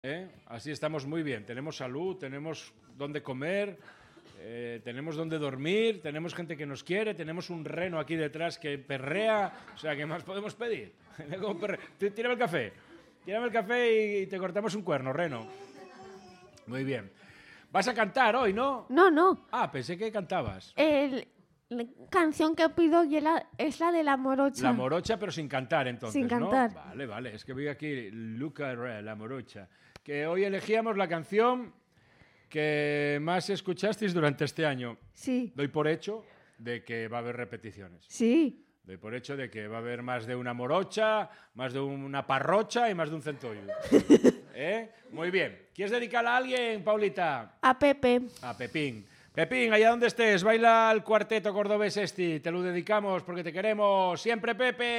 Así estamos muy bien. Tenemos salud, tenemos dónde comer, tenemos dónde dormir, tenemos gente que nos quiere, tenemos un reno aquí detrás que perrea. O sea, ¿qué más podemos pedir? Tírame el café. Tírame el café y te cortamos un cuerno, reno. Muy bien. Vas a cantar hoy, ¿no? No. Ah, pensé que cantabas. La canción que pido es la de La Morocha. La Morocha, pero sin cantar, entonces, sin cantar. ¿no? Vale. Es que veo aquí Luca Herrera, La Morocha. Que hoy elegíamos la canción que más escuchasteis durante este año. Sí. Doy por hecho de que va a haber repeticiones. Sí. Doy por hecho de que va a haber más de una morocha, más de una parrocha y más de un centollo. Muy bien. ¿Quieres dedicarla a alguien, Paulita? A Pepe. A Pepín. Pepín, allá donde estés, baila el cuarteto cordobés este. Te lo dedicamos porque te queremos siempre, Pepe.